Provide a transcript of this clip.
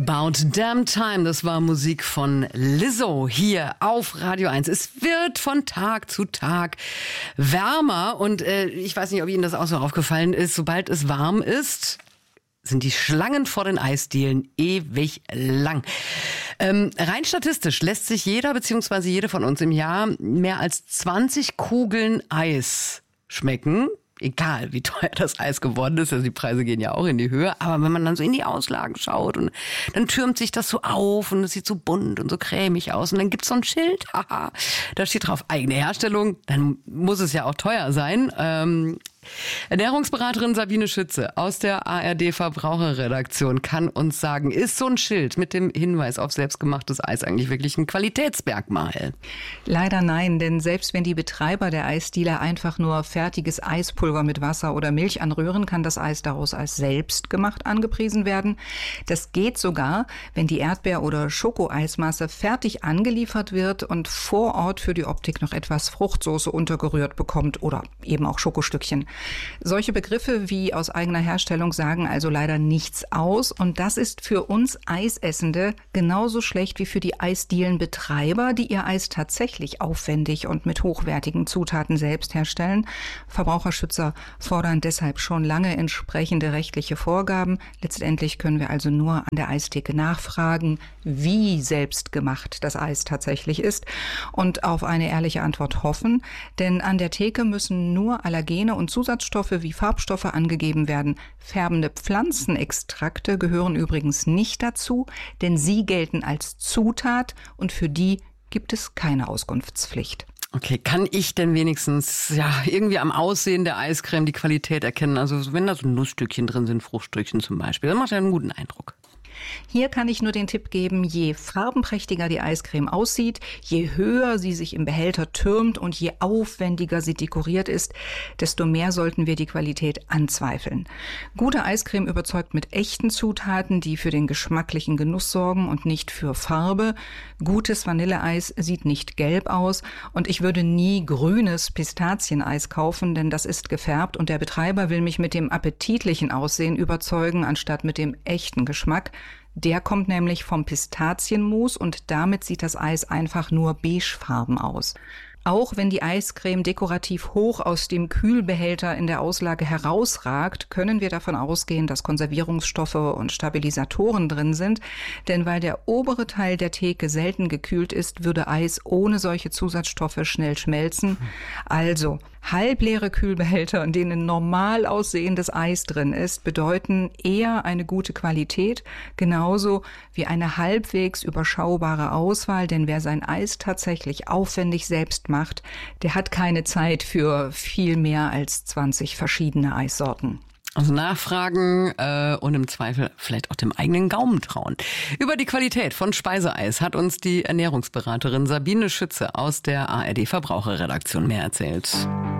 About Damn Time, das war Musik von Lizzo hier auf Radio 1. Es wird von Tag zu Tag wärmer und ich weiß nicht, ob Ihnen das auch so aufgefallen ist, sobald es warm ist, sind die Schlangen vor den Eisdielen ewig lang. Rein statistisch lässt sich jeder bzw. jede von uns im Jahr mehr als 20 Kugeln Eis schmecken. Egal, wie teuer das Eis geworden ist, also die Preise gehen ja auch in die Höhe, aber wenn man dann so in die Auslagen schaut und dann türmt sich das so auf und es sieht so bunt und so cremig aus und dann gibt's so ein Schild, haha, da steht drauf eigene Herstellung, dann muss es ja auch teuer sein. Ernährungsberaterin Sabine Schütze aus der ARD Verbraucherredaktion kann uns sagen, ist so ein Schild mit dem Hinweis auf selbstgemachtes Eis eigentlich wirklich ein Qualitätsmerkmal? Leider nein, denn selbst wenn die Betreiber der Eisdiele einfach nur fertiges Eispulver mit Wasser oder Milch anrühren, kann das Eis daraus als selbstgemacht angepriesen werden. Das geht sogar, wenn die Erdbeer- oder Schokoeismasse fertig angeliefert wird und vor Ort für die Optik noch etwas Fruchtsoße untergerührt bekommt oder eben auch Schokostückchen. Solche Begriffe wie aus eigener Herstellung sagen also leider nichts aus und das ist für uns Eisessende genauso schlecht wie für die Eisdielenbetreiber, die ihr Eis tatsächlich aufwendig und mit hochwertigen Zutaten selbst herstellen. Verbraucherschützer fordern deshalb schon lange entsprechende rechtliche Vorgaben. Letztendlich können wir also nur an der Eistheke nachfragen, wie selbstgemacht das Eis tatsächlich ist und auf eine ehrliche Antwort hoffen, denn an der Theke müssen nur Allergene und Zusatzstoffe wie Farbstoffe angegeben werden. Färbende Pflanzenextrakte gehören übrigens nicht dazu, denn sie gelten als Zutat und für die gibt es keine Auskunftspflicht. Okay, kann ich denn wenigstens irgendwie am Aussehen der Eiscreme die Qualität erkennen? Also wenn da so Nussstückchen drin sind, Fruchtstückchen zum Beispiel, das macht ja einen guten Eindruck. Hier kann ich nur den Tipp geben, je farbenprächtiger die Eiscreme aussieht, je höher sie sich im Behälter türmt und je aufwendiger sie dekoriert ist, desto mehr sollten wir die Qualität anzweifeln. Gute Eiscreme überzeugt mit echten Zutaten, die für den geschmacklichen Genuss sorgen und nicht für Farbe. Gutes Vanilleeis sieht nicht gelb aus und ich würde nie grünes Pistazieneis kaufen, denn das ist gefärbt und der Betreiber will mich mit dem appetitlichen Aussehen überzeugen, anstatt mit dem echten Geschmack. Der kommt nämlich vom Pistazienmus und damit sieht das Eis einfach nur beigefarben aus. Auch wenn die Eiscreme dekorativ hoch aus dem Kühlbehälter in der Auslage herausragt, können wir davon ausgehen, dass Konservierungsstoffe und Stabilisatoren drin sind. Denn weil der obere Teil der Theke selten gekühlt ist, würde Eis ohne solche Zusatzstoffe schnell schmelzen. Also halbleere Kühlbehälter, in denen normal aussehendes Eis drin ist, bedeuten eher eine gute Qualität, genauso wie eine halbwegs überschaubare Auswahl. Denn wer sein Eis tatsächlich aufwendig selbst macht, der hat keine Zeit für viel mehr als 20 verschiedene Eissorten. Also nachfragen und im Zweifel vielleicht auch dem eigenen Gaumen trauen. Über die Qualität von Speiseeis hat uns die Ernährungsberaterin Sabine Schütze aus der ARD Verbraucherredaktion mehr erzählt.